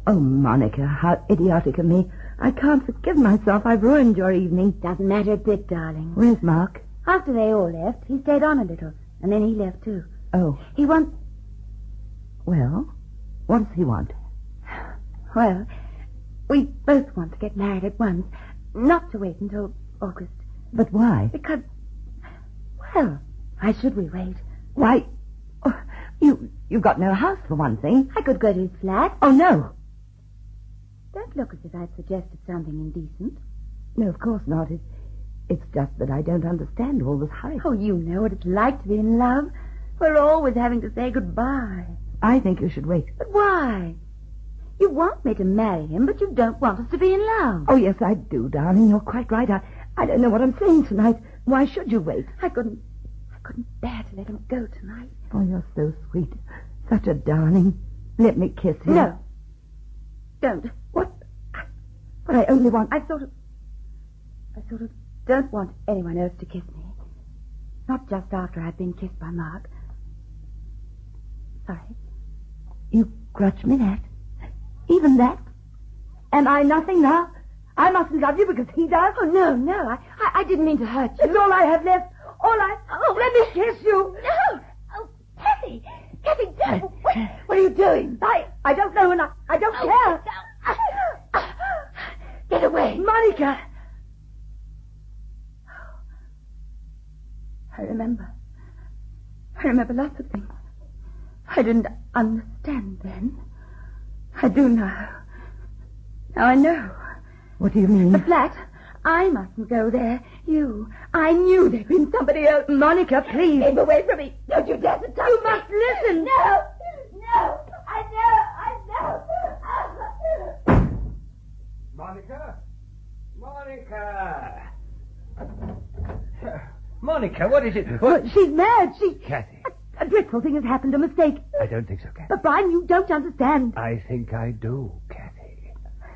Oh, Monica, how idiotic of me. I can't forgive myself. I've ruined your evening. Doesn't matter a bit, darling. Where's Mark? After they all left, he stayed on a little, and then he left too. Oh. He wants... Well, what does he want? Well, we both want to get married at once, not to wait until August. But why? Because... Well, why should we wait? Why, you've got no house, for one thing. I could go to his flat. Oh, no. Don't look as if I'd suggested something indecent. No, of course not. It's just that I don't understand all this hurry. Oh, you know what it's like to be in love. We're always having to say goodbye. I think you should wait. But why? You want me to marry him, but you don't want us to be in love. Oh, yes, I do, darling. You're quite right. I don't know what I'm saying tonight. Why should you wait? I couldn't bear to let him go tonight. Oh, you're so sweet. Such a darling. Let me kiss him. No. Don't. What? But I only want... I sort of don't want anyone else to kiss me. Not just after I've been kissed by Mark. Sorry. You grudge me that? Even that? Am I nothing now? I mustn't love you because he does? Oh, no. I didn't mean to hurt you. It's all I have left. Oh, let me kiss you. No. Oh, Kathy, don't. What are you doing? I don't know, and I don't care. No. Get away. Monica. I remember lots of things. I didn't understand then. I do now. Now I know. What do you mean? The flat. I mustn't go there. I knew there'd been somebody else. Monica, please. Keep away from me. Don't you dare to touch me. You must listen. No. I know. Monica, what is it? Well, she's mad. Kathy. A dreadful thing has happened, a mistake. I don't think so, Kathy. But, Brian, you don't understand. I think I do, Kathy.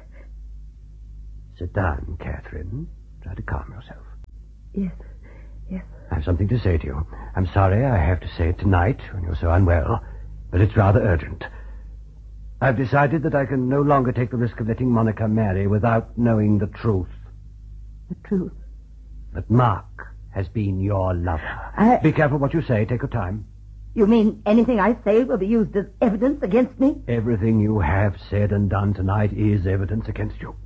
Sit down, Catherine. Try to calm yourself. Yes. I have something to say to you. I'm sorry I have to say it tonight when you're so unwell, but it's rather urgent. I've decided that I can no longer take the risk of letting Monica marry without knowing the truth. The truth? That Mark has been your lover. Be careful what you say. Take your time. You mean anything I say will be used as evidence against me? Everything you have said and done tonight is evidence against you.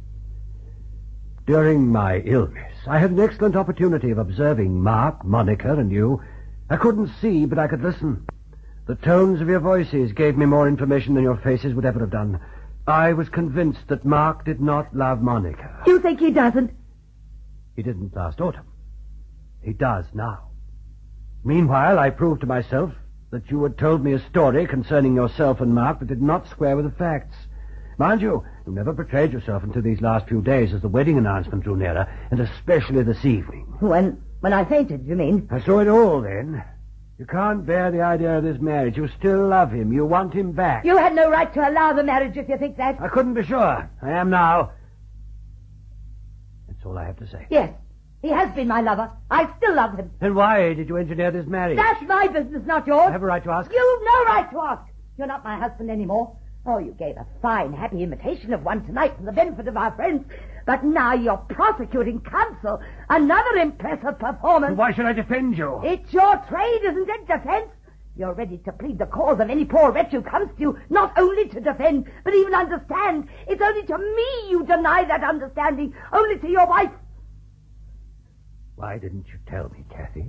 During my illness, I had an excellent opportunity of observing Mark, Monica, and you. I couldn't see, but I could listen. The tones of your voices gave me more information than your faces would ever have done. I was convinced that Mark did not love Monica. You think he doesn't? He didn't last autumn. He does now. Meanwhile, I proved to myself that you had told me a story concerning yourself and Mark that did not square with the facts. Mind you never betrayed yourself until these last few days as the wedding announcement drew nearer, and especially this evening. When I fainted, you mean? I saw it all then. You can't bear the idea of this marriage. You still love him. You want him back. You had no right to allow the marriage if you think that. I couldn't be sure. I am now. That's all I have to say. Yes, he has been my lover. I still love him. Then why did you engineer this marriage? That's my business, not yours. I have a right to ask. You've no right to ask. You're not my husband anymore. Oh, you gave a fine, happy imitation of one tonight for the benefit of our friends. But now you're prosecuting counsel. Another impressive performance. Why should I defend you? It's your trade, isn't it, defense? You're ready to plead the cause of any poor wretch who comes to you, not only to defend, but even understand. It's only to me you deny that understanding, only to your wife. Why didn't you tell me, Kathy?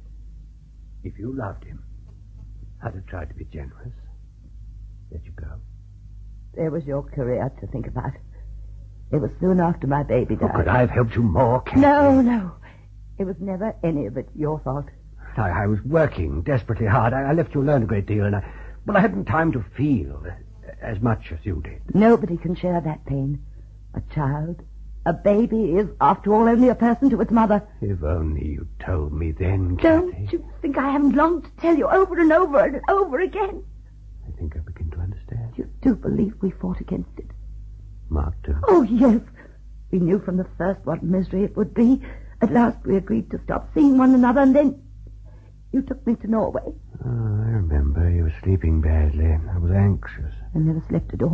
If you loved him, I'd have tried to be generous. Let you go. There was your career to think about. It was soon after my baby died. Oh, could I have helped you more, Kathy? No. It was never any of it your fault. I was working desperately hard. I left you alone a great deal, and I hadn't time to feel as much as you did. Nobody can share that pain. A child, a baby is, after all, only a person to its mother. If only you told me then, Kathy. Don't you think I haven't longed to tell you over and over and over again? I think I begin to understand. You do believe we fought against it? Mark, too? Oh, yes. We knew from the first what misery it would be. At last we agreed to stop seeing one another, and then you took me to Norway. Oh, I remember. You were sleeping badly. I was anxious. I never slept at all.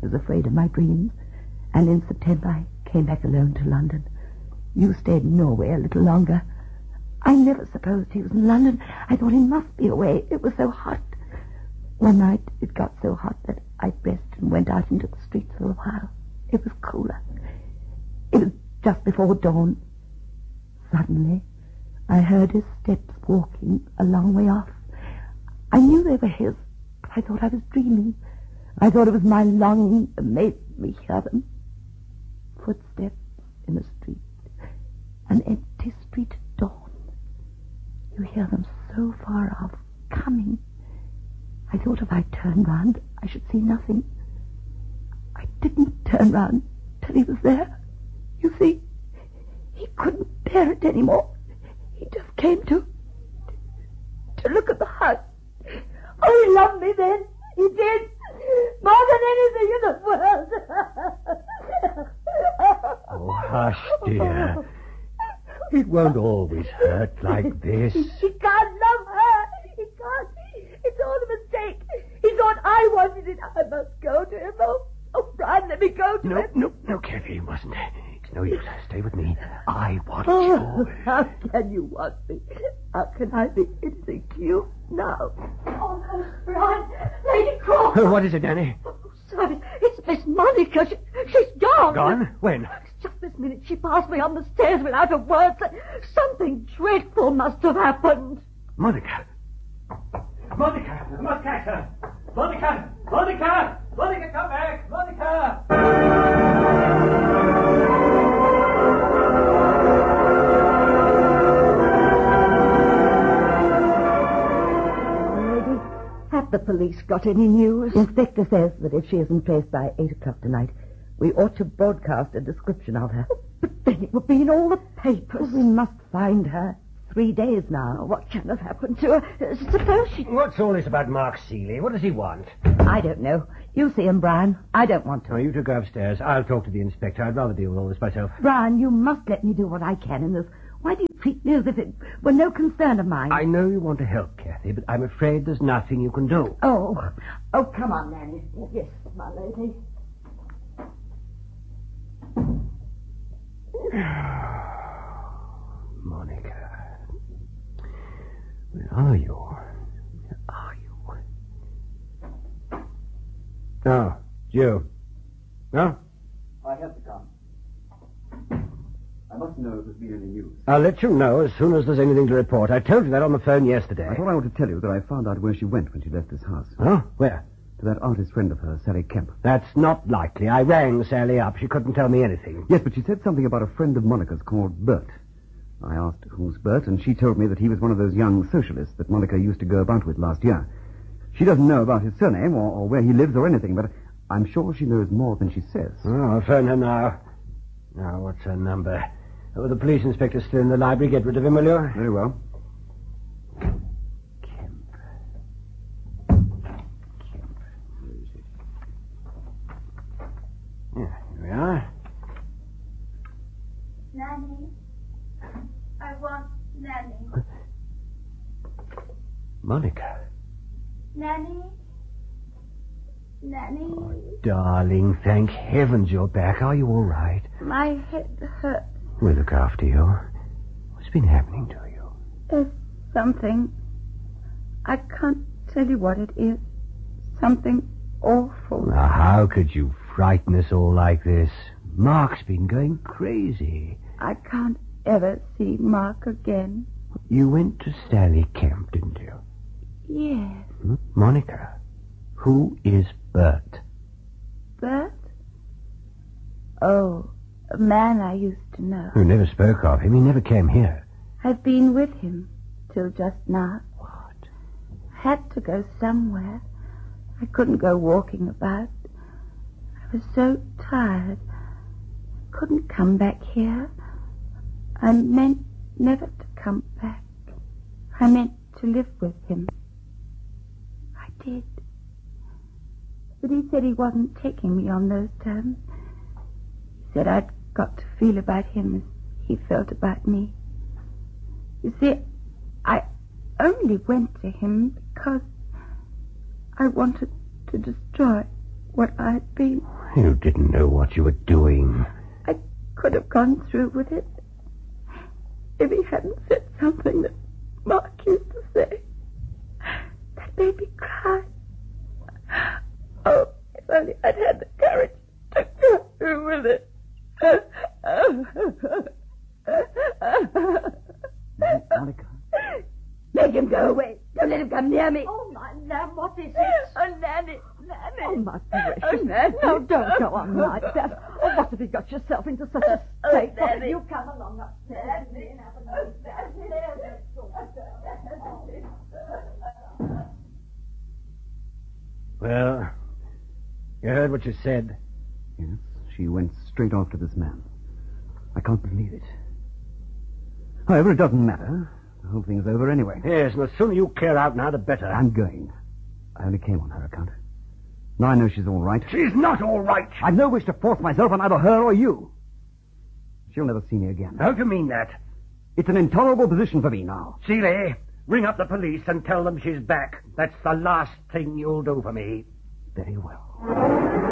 I was afraid of my dreams. And in September I came back alone to London. You stayed in Norway a little longer. I never supposed he was in London. I thought he must be away. It was so hot. One night it got so hot that I dressed and went out into the streets for a while. It was cooler. It was just before dawn. Suddenly, I heard his steps walking a long way off. I knew they were his, but I thought I was dreaming. I thought it was my longing that made me hear them. Footsteps in the street. An empty street at dawn. You hear them so far off, coming. I thought if I turned round, I should see nothing. I didn't turn round till he was there. You see, he couldn't bear it anymore. He just came to look at the house. Oh, he loved me then. He did. More than anything in the world. Oh, hush, dear. It won't always hurt like this. He can't love her. He can't. It's all a mistake. He thought I wanted it. I must go to him. Oh, Brian, let me go to him. No, Kathy, you mustn't. It's no use. Stay with me. I want Oh, you. how can you want me? How can I be anything to you now? Oh, no, Brian. Lady Crawford. What is it, Danny? Oh, sorry. It's Miss Monica. She's gone. Gone? When? Just this minute she passed me on the stairs without a word. Something dreadful must have happened. Monica. Monica! I must catch her! Monica! Monica! Monica, come back! Monica! Lady, have the police got any news? Inspector says that if she isn't traced by 8 o'clock tonight, we ought to broadcast a description of her. But then it would be in all the papers. We must find her. 3 days now. What can have happened to her? Suppose she... What's all this about Mark Seeley? What does he want? I don't know. You see him, Brian. I don't want to. Oh, you two go upstairs. I'll talk to the inspector. I'd rather deal with all this myself. Brian, you must let me do what I can in this. Why do you treat me as if it were no concern of mine? I know you want to help, Kathy, but I'm afraid there's nothing you can do. Oh, come on, Nanny. Yes, my lady. Monica. Where are you? Where are you? Oh, you. No? I have to come. I must know if there's been any news. I'll let you know as soon as there's anything to report. I told you that on the phone yesterday. I thought I ought to tell you that I found out where she went when she left this house. Oh, where? To that artist friend of hers, Sally Kemp. That's not likely. I rang Sally up. She couldn't tell me anything. Yes, but she said something about a friend of Monica's called Bert. I asked who's Bert, and she told me that he was one of those young socialists that Monica used to go about with last year. She doesn't know about his surname or where he lives or anything, but I'm sure she knows more than she says. Oh, I'll phone her now. Now, what's her number? Oh, the police inspector's still in the library. Get rid of him, will you? Very well. Kemp. Where is it? Yeah, here we are. Nanny. I want Nanny. Monica. Nanny? Nanny? Oh, darling, thank heavens you're back. Are you all right? My head hurts. We'll look after you. What's been happening to you? There's something. I can't tell you what it is. Something awful. Now, how could you frighten us all like this? Mark's been going crazy. I can't ever see Mark again. You went to Sally Kemp, didn't you? Yes. Monica, who is Bert? Bert? Oh, a man I used to know. You never spoke of him. He never came here. I've been with him till just now. What? I had to go somewhere. I couldn't go walking about. I was so tired. I couldn't come back here. I meant never to come back. I meant to live with him. I did. But he said he wasn't taking me on those terms. He said I'd got to feel about him as he felt about me. You see, I only went to him because I wanted to destroy what I'd been. You didn't know what you were doing. I could have gone through with it if he hadn't said something that Mark used to say. That made me cry. Oh, if only I'd had the courage to go through with it. Monica. Make him go away. Don't let him come near me. Oh, my lamb, what is it? Oh, Nanny. Oh, my precious. No, don't go on like that. Oh, what have you got yourself into such a state? Why don't you come along upstairs and have a look Well, you heard what she said. Yes, she went straight off to this man. I can't believe it. However, it doesn't matter. The whole thing's over anyway. Yes, and the sooner you clear out now, the better. I'm going. I only came on her account. Now I know she's all right. She's not all right. I've no wish to force myself on either her or you. She'll never see me again. How do you mean that? It's an intolerable position for me now. Seeley, ring up the police and tell them she's back. That's the last thing you'll do for me. Very well.